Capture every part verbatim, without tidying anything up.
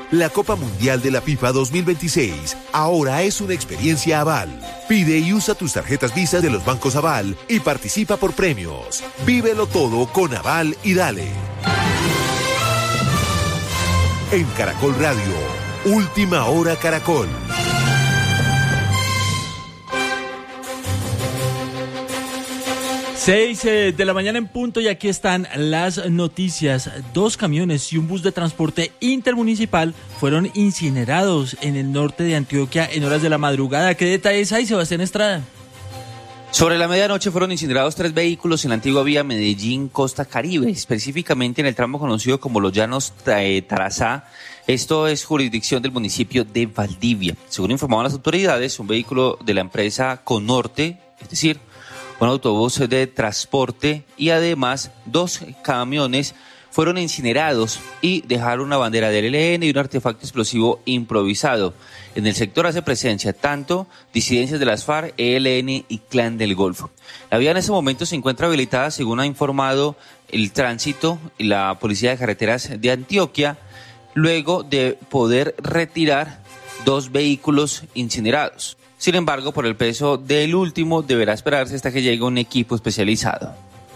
La Copa Mundial de la FIFA dos mil veintiséis ahora es una experiencia Aval. Pide y usa tus tarjetas Visa de los bancos Aval y participa por premios. Vívelo todo con Aval y dale. En Caracol Radio, Última Hora Caracol. Seis eh, de la mañana en punto y aquí están las noticias. Dos camiones y un bus de transporte intermunicipal fueron incinerados en el norte de Antioquia en horas de la madrugada. ¿Qué detalles hay, Sebastián Estrada? Sobre la medianoche fueron incinerados tres vehículos en la antigua vía Medellín-Costa Caribe, específicamente en el tramo conocido como Los Llanos Tarazá. Esto es jurisdicción del municipio de Valdivia. Según informaban las autoridades, un vehículo de la empresa Conorte, es decir, un autobús de transporte y además dos camiones fueron incinerados y dejaron una bandera del E L N y un artefacto explosivo improvisado. En el sector hace presencia tanto disidencias de las FARC, E L N y Clan del Golfo. La vía en ese momento se encuentra habilitada según ha informado el tránsito y la Policía de Carreteras de Antioquia, luego de poder retirar dos vehículos incinerados. Sin embargo, por el peso del último, deberá esperarse hasta que llegue un equipo especializado.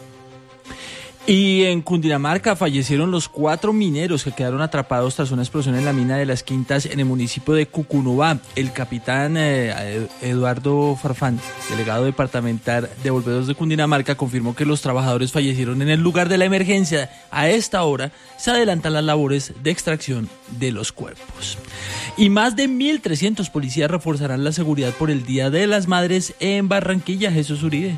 Y en Cundinamarca fallecieron los cuatro mineros que quedaron atrapados tras una explosión en la mina de Las Quintas en el municipio de Cucunubá. El capitán eh, Eduardo Farfán, delegado departamental de Bomberos de Cundinamarca, confirmó que los trabajadores fallecieron en el lugar de la emergencia. A esta hora se adelantan las labores de extracción de los cuerpos. Y más de mil trescientos policías reforzarán la seguridad por el Día de las Madres en Barranquilla. Jesús Uribe.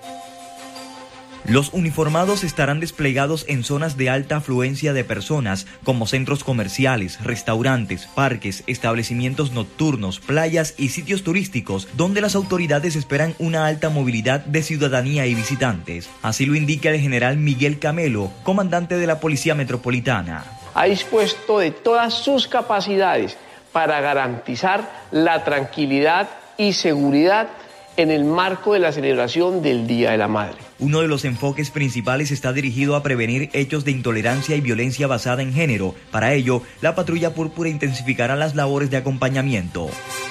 Los uniformados estarán desplegados en zonas de alta afluencia de personas, como centros comerciales, restaurantes, parques, establecimientos nocturnos, playas y sitios turísticos, donde las autoridades esperan una alta movilidad de ciudadanía y visitantes. Así lo indica el general Miguel Camelo, comandante de la Policía Metropolitana. Ha dispuesto de todas sus capacidades para garantizar la tranquilidad y seguridad en el marco de la celebración del Día de la Madre. Uno de los enfoques principales está dirigido a prevenir hechos de intolerancia y violencia basada en género. Para ello, la Patrulla Púrpura intensificará las labores de acompañamiento.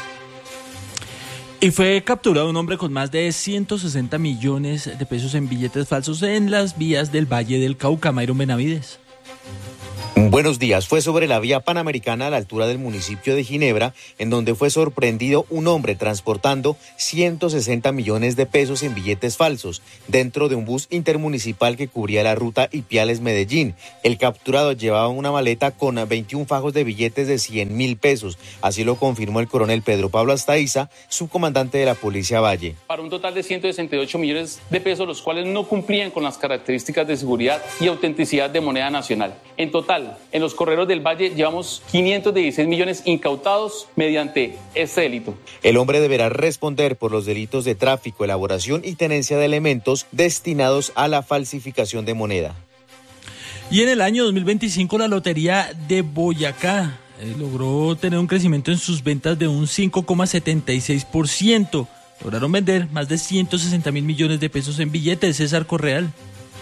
Y fue capturado un hombre con más de ciento sesenta millones de pesos en billetes falsos en las vías del Valle del Cauca. Mayron Benavides. Buenos días. Fue sobre la vía panamericana a la altura del municipio de Ginebra, en donde fue sorprendido un hombre transportando ciento sesenta millones de pesos en billetes falsos dentro de un bus intermunicipal que cubría la ruta Ipiales-Medellín. El capturado llevaba una maleta con veintiún fajos de billetes de cien mil pesos. Así lo confirmó el coronel Pedro Pablo Astaiza, subcomandante de la Policía Valle. Para un total de ciento sesenta y ocho millones de pesos, los cuales no cumplían con las características de seguridad y autenticidad de moneda nacional. En total, en los correos del Valle llevamos quinientos dieciséis millones incautados mediante este delito. El hombre deberá responder por los delitos de tráfico, elaboración y tenencia de elementos destinados a la falsificación de moneda. Y en el año dos mil veinticinco la Lotería de Boyacá eh, logró tener un crecimiento en sus ventas de un cinco coma setenta y seis por ciento. Lograron vender más de ciento sesenta mil millones de pesos en billetes. César Correal.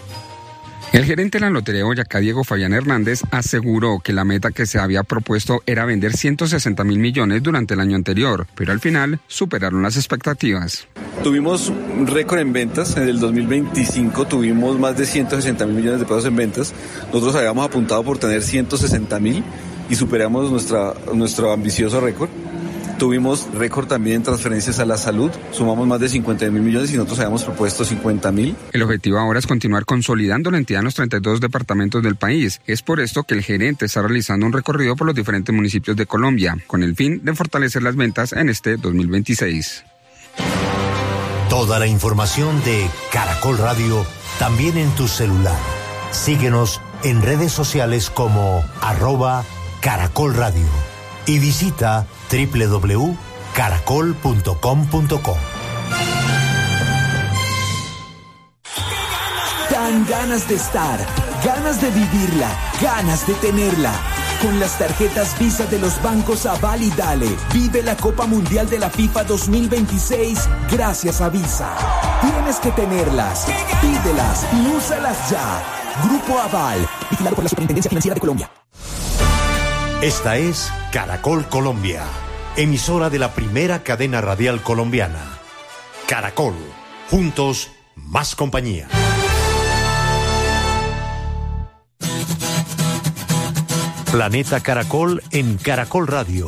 El gerente de la Lotería de Boyacá, Diego Fabián Hernández, aseguró que la meta que se había propuesto era vender ciento sesenta mil millones durante el año anterior, pero al final superaron las expectativas. Tuvimos un récord en ventas, en el dos mil veinticinco tuvimos más de ciento sesenta mil millones de pesos en ventas. Nosotros habíamos apuntado por tener ciento sesenta mil y superamos nuestra, nuestro ambicioso récord. Tuvimos récord también en transferencias a la salud, sumamos más de cincuenta mil millones y nosotros habíamos propuesto cincuenta mil. El objetivo ahora es continuar consolidando la entidad en los treinta y dos departamentos del país. Es por esto que el gerente está realizando un recorrido por los diferentes municipios de Colombia, con el fin de fortalecer las ventas en este dos mil veintiséis. Toda la información de Caracol Radio, también en tu celular. Síguenos en redes sociales como arroba Caracol Radio y visita doble u doble u doble u punto caracol punto com punto co. Dan ganas de estar, ganas de vivirla, ganas de tenerla. Con las tarjetas Visa de los bancos Aval y Dale, vive la Copa Mundial de la FIFA dos mil veintiséis gracias a Visa. Tienes que tenerlas, pídelas y úsalas ya. Grupo Aval, vigilado por la Superintendencia Financiera de Colombia. Esta es Caracol Colombia, emisora de la primera cadena radial colombiana. Caracol, juntos, más compañía. Planeta Caracol en Caracol Radio.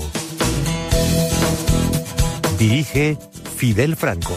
Dirige Fidel Franco.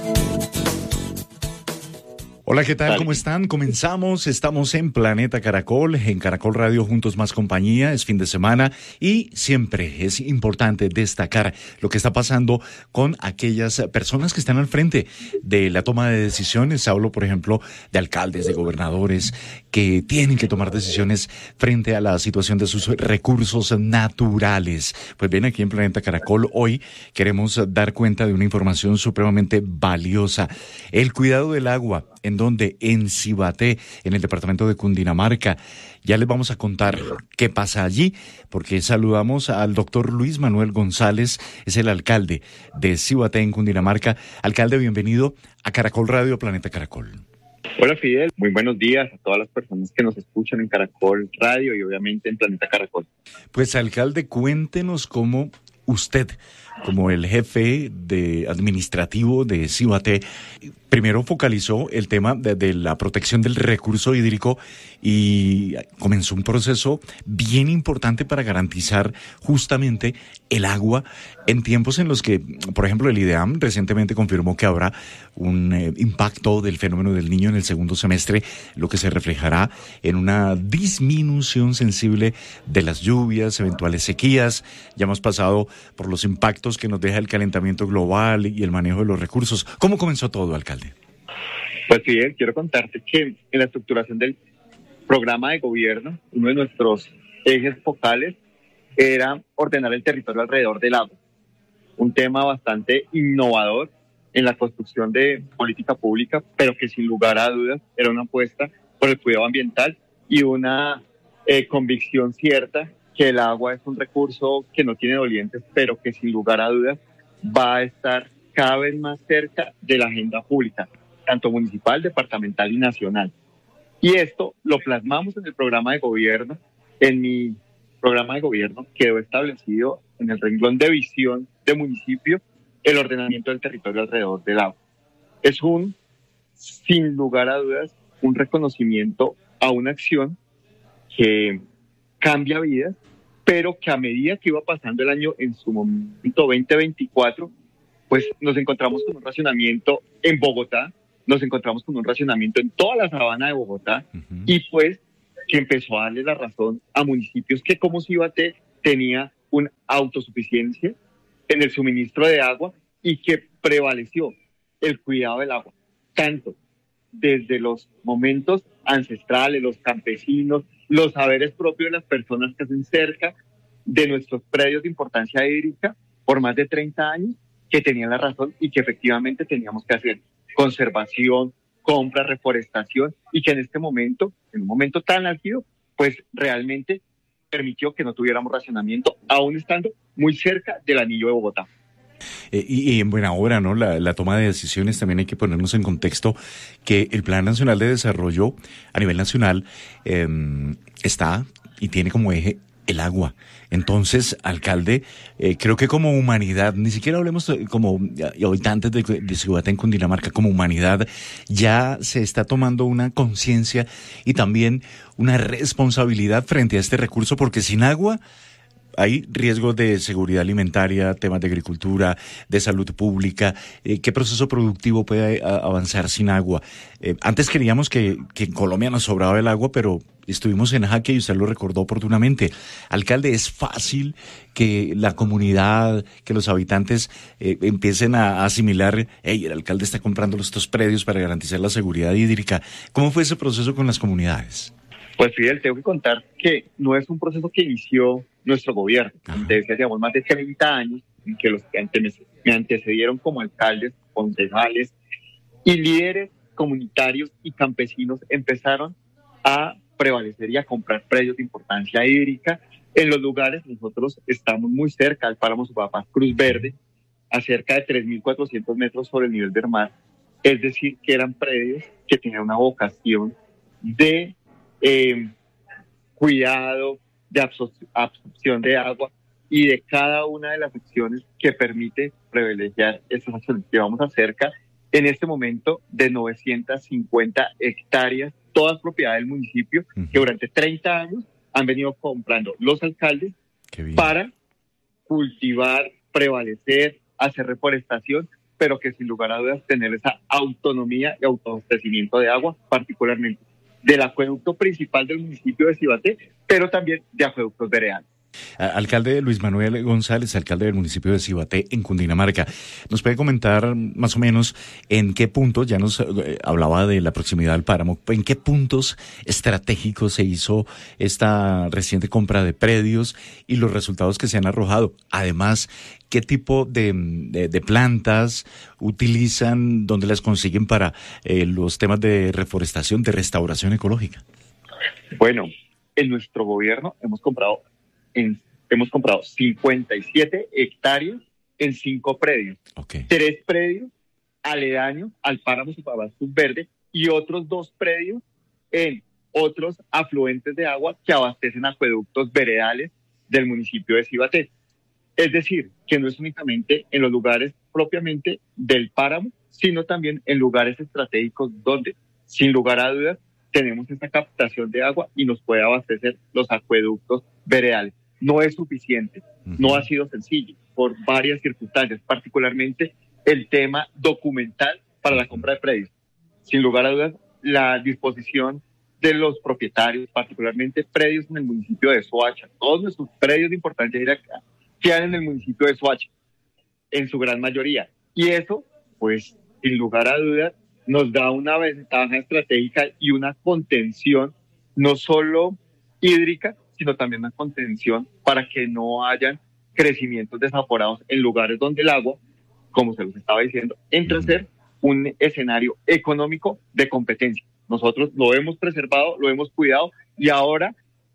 Hola, ¿qué tal? ¿Cómo están? Comenzamos, estamos en Planeta Caracol, en Caracol Radio, juntos más compañía, es fin de semana y siempre es importante destacar lo que está pasando con aquellas personas que están al frente de la toma de decisiones. Hablo, por ejemplo, de alcaldes, de gobernadores que tienen que tomar decisiones frente a la situación de sus recursos naturales. Pues bien, aquí en Planeta Caracol hoy queremos dar cuenta de una información supremamente valiosa. El cuidado del agua. En donde en Cibaté, en el departamento de Cundinamarca. Ya les vamos a contar qué pasa allí, porque saludamos al doctor Luis Manuel González, es el alcalde de Cibaté en Cundinamarca. Alcalde, bienvenido a Caracol Radio, Planeta Caracol. Hola Fidel, muy buenos días a todas las personas que nos escuchan en Caracol Radio y obviamente en Planeta Caracol. Pues alcalde, cuéntenos cómo usted, como el jefe de administrativo de Cibaté, primero focalizó el tema de, de la protección del recurso hídrico y comenzó un proceso bien importante para garantizar justamente el agua en tiempos en los que, por ejemplo, el IDEAM recientemente confirmó que habrá un eh, impacto del fenómeno del Niño en el segundo semestre, lo que se reflejará en una disminución sensible de las lluvias, eventuales sequías. Ya hemos pasado por los impactos que nos deja el calentamiento global y el manejo de los recursos. ¿Cómo comenzó todo, alcalde? Pues bien, quiero contarte que en la estructuración del programa de gobierno, uno de nuestros ejes focales era ordenar el territorio alrededor del agua. Un tema bastante innovador en la construcción de política pública, pero que sin lugar a dudas era una apuesta por el cuidado ambiental y una eh, convicción cierta que el agua es un recurso que no tiene dolientes, pero que sin lugar a dudas va a estar cada vez más cerca de la agenda pública, tanto municipal, departamental y nacional. Y esto lo plasmamos en el programa de gobierno. En mi programa de gobierno quedó establecido en el renglón de visión de municipio el ordenamiento del territorio alrededor del agua. Es un, sin lugar a dudas, un reconocimiento a una acción que cambia vidas, pero que a medida que iba pasando el año en su momento veinte veinticuatro, pues nos encontramos con un racionamiento en Bogotá, nos encontramos con un racionamiento en toda la sabana de Bogotá, uh-huh. y pues que empezó a darle la razón a municipios que como Cibaté tenía una autosuficiencia en el suministro de agua y que prevaleció el cuidado del agua, tanto desde los momentos ancestrales, los campesinos, los saberes propios de las personas que hacen cerca de nuestros predios de importancia hídrica por más de treinta años, que tenían la razón y que efectivamente teníamos que hacer conservación, compra, reforestación, y que en este momento, en un momento tan álgido, pues realmente permitió que no tuviéramos racionamiento, aún estando muy cerca del anillo de Bogotá. Eh, y, y en buena hora, ¿no? La, la toma de decisiones, también hay que ponernos en contexto que el Plan Nacional de Desarrollo a nivel nacional eh, está y tiene como eje el agua. Entonces, alcalde, eh, creo que como humanidad, ni siquiera hablemos como habitantes de, de Cibaté en Cundinamarca, como humanidad ya se está tomando una conciencia y también una responsabilidad frente a este recurso, porque sin agua hay riesgos de seguridad alimentaria, temas de agricultura, de salud pública. Eh, ¿Qué proceso productivo puede a, avanzar sin agua? Eh, antes creíamos que, que en Colombia nos sobraba el agua, pero estuvimos en jaque y usted lo recordó oportunamente. Alcalde, ¿es fácil que la comunidad, que los habitantes eh, empiecen a, a asimilar, hey, el alcalde está comprando estos predios para garantizar la seguridad hídrica? ¿Cómo fue ese proceso con las comunidades? Pues Fidel, tengo que contar que no es un proceso que inició nuestro gobierno. Desde hace más de treinta años, en que los que antes me antecedieron como alcaldes, concejales y líderes comunitarios y campesinos empezaron a prevalecer y a comprar predios de importancia hídrica en los lugares. Nosotros estamos muy cerca del páramo Sopapaz Cruz Verde, a cerca de tres mil cuatrocientos metros sobre el nivel del mar. Es decir, que eran predios que tenían una vocación de eh, cuidado, de absor- absorción de agua y de cada una de las acciones que permite privilegiar estas acciones. Llevamos a cerca, en este momento, de novecientas cincuenta hectáreas, todas propiedad del municipio, uh-huh. que durante treinta años han venido comprando los alcaldes para cultivar, prevalecer, hacer reforestación, pero que sin lugar a dudas tener esa autonomía y autoabastecimiento de agua, particularmente del acueducto principal del municipio de Cibaté, pero también de acueductos veredales. Alcalde Luis Manuel González, alcalde del municipio de Cibaté, en Cundinamarca, ¿nos puede comentar más o menos en qué puntos, ya nos eh, hablaba de la proximidad al páramo, en qué puntos estratégicos se hizo esta reciente compra de predios y los resultados que se han arrojado? Además, ¿qué tipo de, de, de plantas utilizan, dónde las consiguen para eh, los temas de reforestación, de restauración ecológica? Bueno, en nuestro gobierno hemos comprado En, hemos comprado cincuenta y siete hectáreas en cinco predios. Okay. Tres predios aledaños al páramo Supabastos Verde y otros dos predios en otros afluentes de agua que abastecen acueductos veredales del municipio de Cibaté. Es decir, que no es únicamente en los lugares propiamente del páramo, sino también en lugares estratégicos donde, sin lugar a dudas, tenemos esta captación de agua y nos puede abastecer los acueductos veredales. No es suficiente, uh-huh. no ha sido sencillo por varias circunstancias, particularmente el tema documental para la compra de predios. Sin lugar a dudas, la disposición de los propietarios, particularmente predios en el municipio de Soacha, todos nuestros predios de importancia acá quedan en el municipio de Soacha, en su gran mayoría. Y eso, pues, sin lugar a dudas, nos da una ventaja estratégica y una contención no solo hídrica, sino también una contención para que no hayan crecimientos desaforados en lugares donde el agua, como se los estaba diciendo, entra a ser un escenario económico de competencia. Nosotros lo hemos preservado, lo hemos cuidado y ahora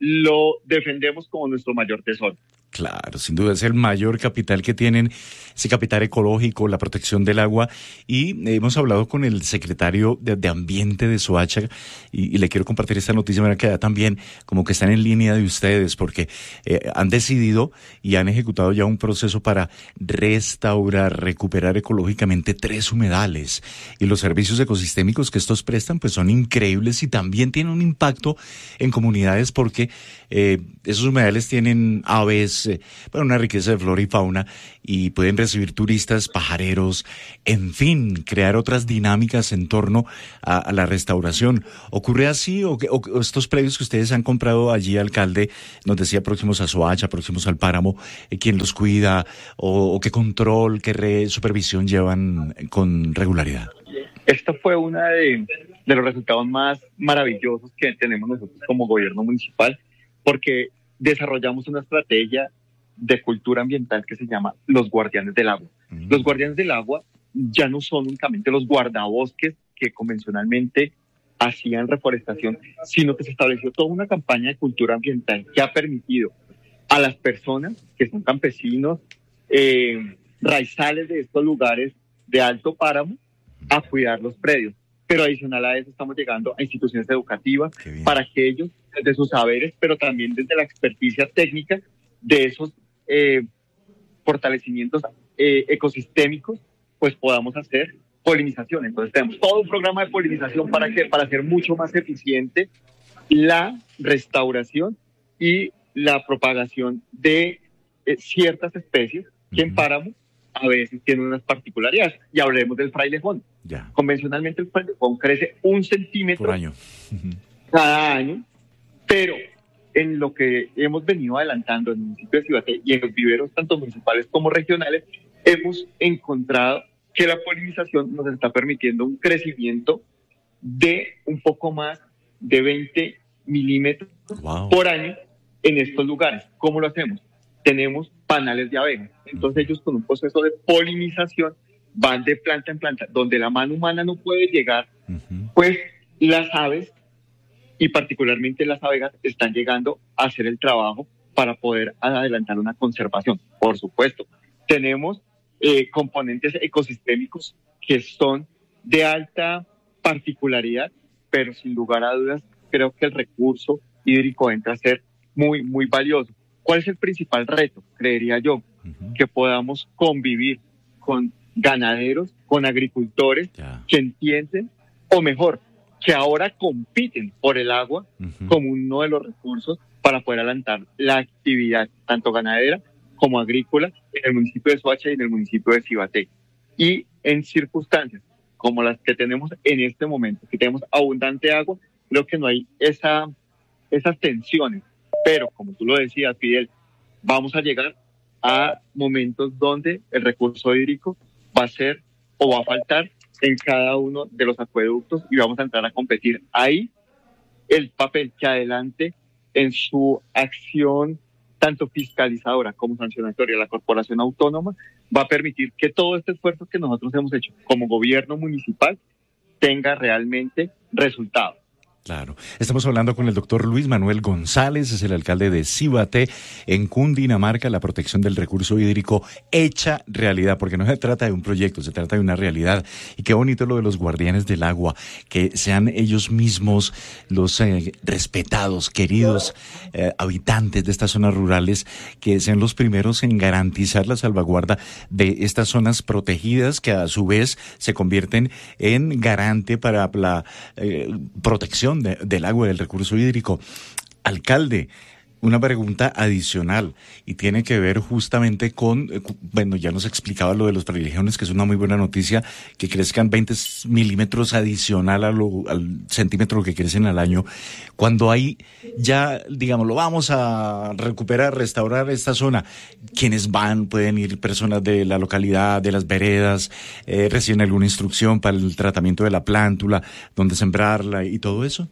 lo defendemos como nuestro mayor tesoro. Claro, sin duda es el mayor capital que tienen, ese capital ecológico, la protección del agua. Y hemos hablado con el secretario de, de Ambiente de Soacha y, y le quiero compartir esta noticia para que ya también como que están en línea de ustedes porque eh, han decidido y han ejecutado ya un proceso para restaurar, recuperar ecológicamente tres humedales. Y los servicios ecosistémicos que estos prestan pues son increíbles y también tienen un impacto en comunidades porque eh, esos humedales tienen aves, bueno, una riqueza de flora y fauna y pueden recibir turistas, pajareros, en fin, crear otras dinámicas en torno a, a la restauración. ¿Ocurre así o, que, o, o estos predios que ustedes han comprado allí, alcalde, nos decía próximos a Soacha, próximos al páramo, eh, quién los cuida o, o qué control, qué re, supervisión llevan con regularidad? Esta fue una de, de los resultados más maravillosos que tenemos nosotros como gobierno municipal porque desarrollamos una estrategia de cultura ambiental que se llama los guardianes del agua. Mm. Los guardianes del agua ya no son únicamente los guardabosques que convencionalmente hacían reforestación, sino que se estableció toda una campaña de cultura ambiental que ha permitido a las personas que son campesinos, eh, raizales de estos lugares de alto páramo, a cuidar los predios. Pero adicional a eso estamos llegando a instituciones educativas para que ellos, desde sus saberes, pero también desde la experticia técnica de esos eh, fortalecimientos eh, ecosistémicos, pues podamos hacer polinización. Entonces tenemos todo un programa de polinización para que para hacer mucho más eficiente la restauración y la propagación de eh, ciertas especies que en páramo a veces tienen unas particularidades. Y hablemos del frailejón. Ya. Convencionalmente el frailejón crece un centímetro por año. cada año, pero en lo que hemos venido adelantando en el municipio de Cibaté y en los viveros tanto municipales como regionales, hemos encontrado que la polinización nos está permitiendo un crecimiento de un poco más de veinte milímetros wow. por año en estos lugares. ¿Cómo lo hacemos? Tenemos panales de abejas. Entonces ellos con un proceso de polinización van de planta en planta, donde la mano humana no puede llegar, uh-huh. pues las aves y particularmente las abejas están llegando a hacer el trabajo para poder adelantar una conservación. Por supuesto, tenemos eh, componentes ecosistémicos que son de alta particularidad, pero sin lugar a dudas creo que el recurso hídrico entra a ser muy, muy valioso. ¿Cuál es el principal reto? Creería yo, uh-huh. que podamos convivir con ganaderos, con agricultores yeah. que entienden, o mejor, que ahora compiten por el agua uh-huh. como uno de los recursos para poder adelantar la actividad, tanto ganadera como agrícola, en el municipio de Soacha y en el municipio de Cibaté. Y en circunstancias como las que tenemos en este momento, que tenemos abundante agua, creo que no hay esa, esas tensiones. Pero, como tú lo decías, Fidel, vamos a llegar a momentos donde el recurso hídrico va a ser o va a faltar en cada uno de los acueductos y vamos a entrar a competir. Ahí el papel que adelante en su acción tanto fiscalizadora como sancionatoria la Corporación Autónoma va a permitir que todo este esfuerzo que nosotros hemos hecho como gobierno municipal tenga realmente resultados. Claro. Estamos hablando con el doctor Luis Manuel González, es el alcalde de Cibaté, en Cundinamarca. La protección del recurso hídrico hecha realidad, porque no se trata de un proyecto, se trata de una realidad. Y qué bonito lo de los guardianes del agua, que sean ellos mismos los eh, respetados, queridos eh, habitantes de estas zonas rurales, que sean los primeros en garantizar la salvaguarda de estas zonas protegidas, que a su vez se convierten en garante para la eh, protección De, del agua y del recurso hídrico. Alcalde, una pregunta adicional y tiene que ver justamente con, bueno, ya nos explicaba lo de los frailejones, que es una muy buena noticia, que crezcan veinte milímetros adicional a lo, al centímetro que crecen al año. Cuando hay ya, digamos, lo vamos a recuperar, restaurar esta zona, ¿quiénes van? ¿Pueden ir personas de la localidad, de las veredas? Eh, ¿Reciben alguna instrucción para el tratamiento de la plántula, dónde sembrarla y todo eso?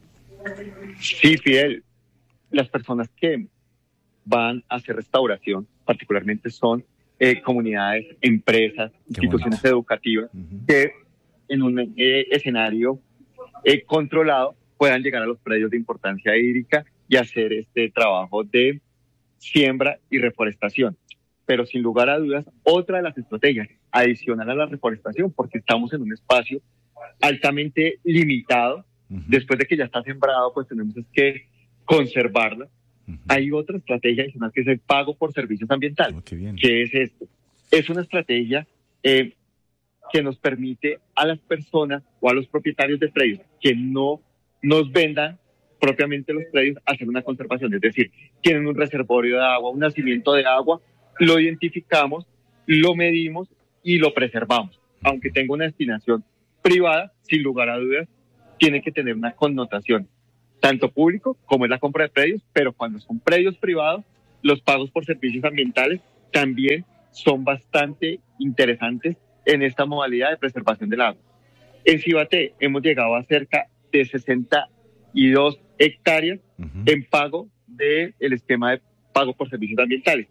Sí, Fidel. Las personas que van a hacer restauración, particularmente son eh, comunidades, empresas, Qué instituciones bueno. educativas, uh-huh. que en un eh, escenario eh, controlado puedan llegar a los predios de importancia hídrica y hacer este trabajo de siembra y reforestación. Pero sin lugar a dudas, otra de las estrategias adicional a la reforestación, porque estamos en un espacio altamente limitado, uh-huh. después de que ya está sembrado, pues tenemos que conservarla. Uh-huh. Hay otra estrategia adicional que es el pago por servicios ambientales. Oh, ¿Qué es esto? Es una estrategia eh, que nos permite a las personas o a los propietarios de predios que no nos vendan propiamente los predios hacer una conservación. Es decir, tienen un reservorio de agua, un nacimiento de agua, lo identificamos, lo medimos y lo preservamos. Aunque tenga una destinación privada, sin lugar a dudas, tiene que tener una connotación tanto público como es la compra de predios, pero cuando son predios privados, los pagos por servicios ambientales también son bastante interesantes en esta modalidad de preservación del agua. En Cibaté hemos llegado a cerca de sesenta y dos hectáreas uh-huh. en pago del esquema de pago por servicios ambientales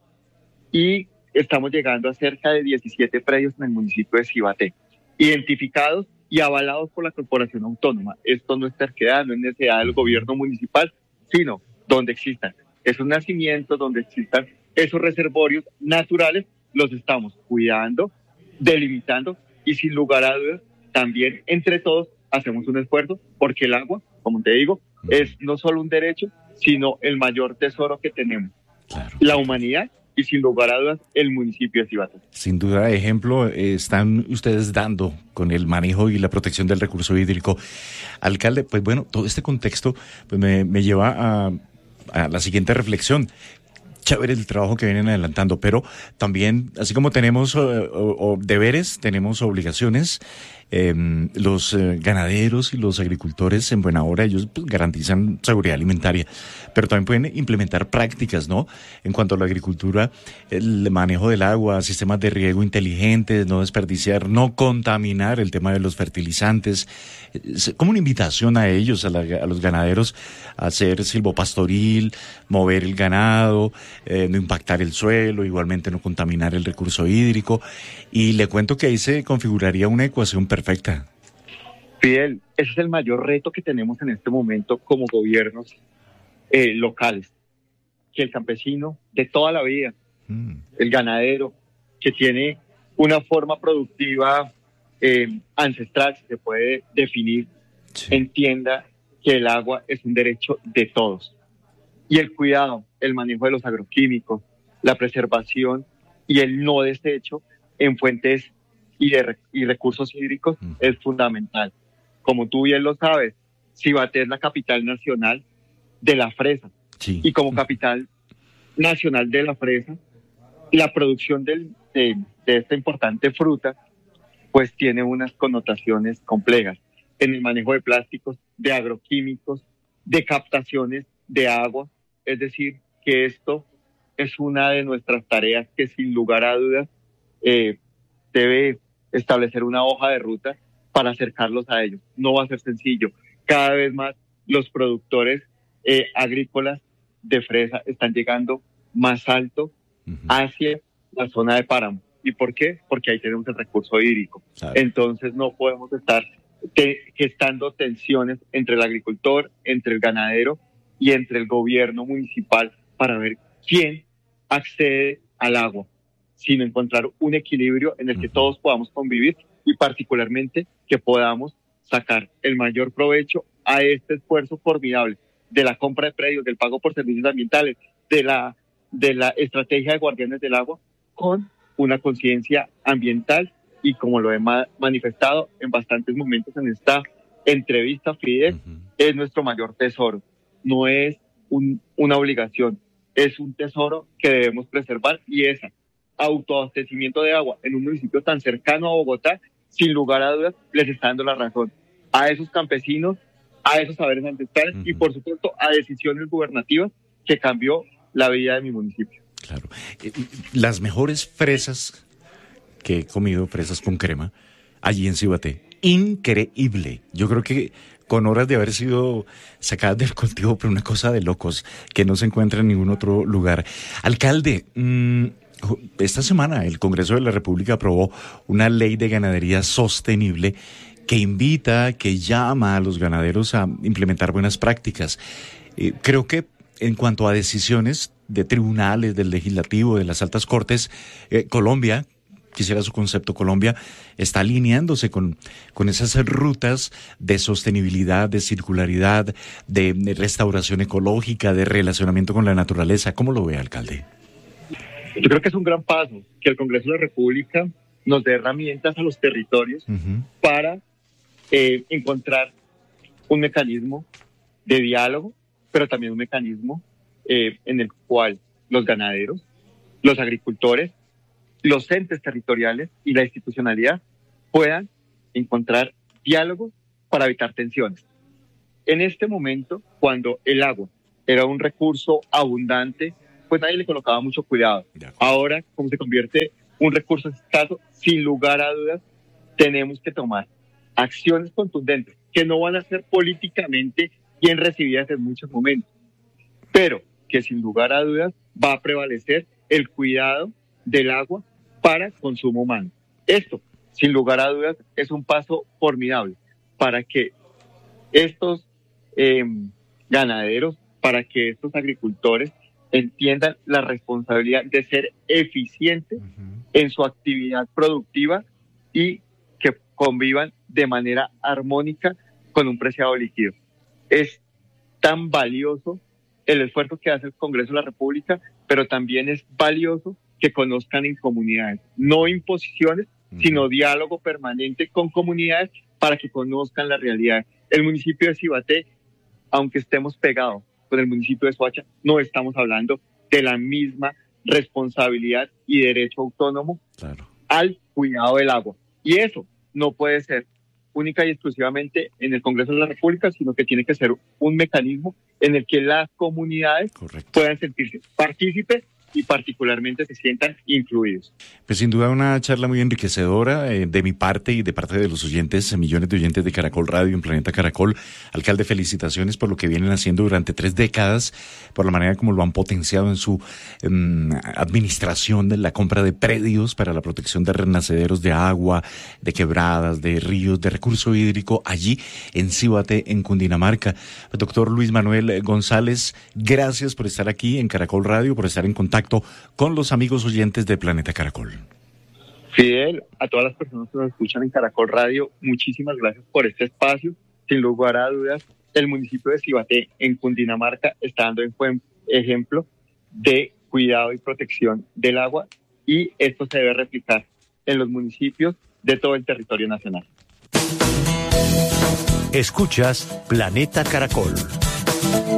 y estamos llegando a cerca de diecisiete predios en el municipio de Cibaté, identificados y avalados por la Corporación Autónoma. Esto no es terquedad, no es necesidad del gobierno municipal, sino donde existan esos nacimientos, donde existan esos reservorios naturales, los estamos cuidando, delimitando y sin lugar a dudas, también entre todos hacemos un esfuerzo porque el agua, como te digo, es no solo un derecho, sino el mayor tesoro que tenemos. Claro. La humanidad y sin lugar a dudas el municipio de Cibaté. Sin duda, ejemplo eh, están ustedes dando con el manejo y la protección del recurso hídrico. Alcalde, pues bueno, todo este contexto pues me, me lleva a, a la siguiente reflexión. Chévere el trabajo que vienen adelantando, pero también, así como tenemos o, o, o deberes, tenemos obligaciones. Eh, los eh, ganaderos y los agricultores en buena hora, ellos pues, garantizan seguridad alimentaria, pero también pueden implementar prácticas, ¿no? En cuanto a la agricultura, el manejo del agua, sistemas de riego inteligentes, no desperdiciar, no contaminar el tema de los fertilizantes, es como una invitación a ellos, a, la, a los ganaderos, a hacer silvopastoril, mover el ganado, eh, no impactar el suelo, igualmente no contaminar el recurso hídrico, y le cuento que ahí se configuraría una ecuación perfecta. Perfecta. Fidel, ese es el mayor reto que tenemos en este momento como gobiernos eh, locales, que el campesino de toda la vida, mm. el ganadero, que tiene una forma productiva eh, ancestral, si se puede definir, sí. entienda que el agua es un derecho de todos. Y el cuidado el manejo de los agroquímicos, la preservación y el no desecho en fuentes y, de, y recursos hídricos mm. es fundamental. Como tú bien lo sabes, Cibaté es la capital nacional de la fresa. Sí. Y como capital nacional de la fresa, la producción del, de, de esta importante fruta pues tiene unas connotaciones complejas en el manejo de plásticos, de agroquímicos, de captaciones de agua. Es decir, que esto es una de nuestras tareas que sin lugar a dudas eh, debe establecer una hoja de ruta para acercarlos a ellos. No va a ser sencillo. Cada vez más los productores eh, agrícolas de fresa están llegando más alto uh-huh. hacia la zona de páramo. ¿Y por qué? Porque ahí tenemos el recurso hídrico. Claro. Entonces no podemos estar te, gestando tensiones entre el agricultor, entre el ganadero y entre el gobierno municipal para ver quién accede al agua, sino encontrar un equilibrio en el uh-huh. que todos podamos convivir y particularmente que podamos sacar el mayor provecho a este esfuerzo formidable de la compra de predios, del pago por servicios ambientales, de la, de la estrategia de guardianes del agua, con una conciencia ambiental y como lo he ma- manifestado en bastantes momentos en esta entrevista, Fidel, uh-huh. es nuestro mayor tesoro. No es un, una obligación, es un tesoro que debemos preservar y ese autoabastecimiento de agua en un municipio tan cercano a Bogotá, sin lugar a dudas, les está dando la razón a esos campesinos, a esos saberes ancestrales uh-huh. y por supuesto a decisiones gubernativas que cambió la vida de mi municipio. Claro. Las mejores fresas que he comido, fresas con crema, allí en Cibaté. Increíble. Yo creo que con horas de haber sido sacadas del cultivo, pero una cosa de locos que no se encuentra en ningún otro lugar. Alcalde, mmm, esta semana el Congreso de la República aprobó una ley de ganadería sostenible que invita, que llama a los ganaderos a implementar buenas prácticas. Eh, creo que en cuanto a decisiones de tribunales, del legislativo, de las altas cortes, eh, Colombia, quisiera su concepto, Colombia está alineándose con, con esas rutas de sostenibilidad, de circularidad, de, de restauración ecológica, de relacionamiento con la naturaleza. ¿Cómo lo ve, alcalde? Yo creo que es un gran paso que el Congreso de la República nos dé herramientas a los territorios uh-huh. para eh, encontrar un mecanismo de diálogo, pero también un mecanismo eh, en el cual los ganaderos, los agricultores, los entes territoriales y la institucionalidad puedan encontrar diálogos para evitar tensiones. En este momento, cuando el agua era un recurso abundante, pues nadie le colocaba mucho cuidado. Ahora, como se convierte un recurso escaso, sin lugar a dudas, tenemos que tomar acciones contundentes que no van a ser políticamente bien recibidas en muchos momentos, pero que sin lugar a dudas va a prevalecer el cuidado del agua para consumo humano. Esto, sin lugar a dudas, es un paso formidable para que estos eh, ganaderos, para que estos agricultores entiendan la responsabilidad de ser eficientes uh-huh. en su actividad productiva y que convivan de manera armónica con un preciado líquido. Es tan valioso el esfuerzo que hace el Congreso de la República, pero también es valioso que conozcan en comunidades, no imposiciones, uh-huh. sino diálogo permanente con comunidades para que conozcan la realidad. El municipio de Cibaté, aunque estemos pegados con el municipio de Soacha, no estamos hablando de la misma responsabilidad y derecho autónomo claro. al cuidado del agua. Y eso no puede ser única y exclusivamente en el Congreso de la República, sino que tiene que ser un mecanismo en el que las comunidades Correcto. puedan sentirse partícipes y particularmente se sientan incluidos. Pues sin duda una charla muy enriquecedora eh, de mi parte y de parte de los oyentes, millones de oyentes de Caracol Radio en Planeta Caracol. Alcalde, felicitaciones por lo que vienen haciendo durante tres décadas, por la manera como lo han potenciado en su eh, administración de la compra de predios para la protección de renacederos de agua, de quebradas, de ríos, de recurso hídrico, allí en Cibaté, en Cundinamarca. Doctor Luis Manuel González, gracias por estar aquí en Caracol Radio, por estar en contacto con los amigos oyentes de Planeta Caracol. Fidel, a todas las personas que nos escuchan en Caracol Radio, muchísimas gracias por este espacio. Sin lugar a dudas, el municipio de Cibaté en Cundinamarca está dando en buen ejemplo de cuidado y protección del agua, y esto se debe replicar en los municipios de todo el territorio nacional. Escuchas Planeta Caracol.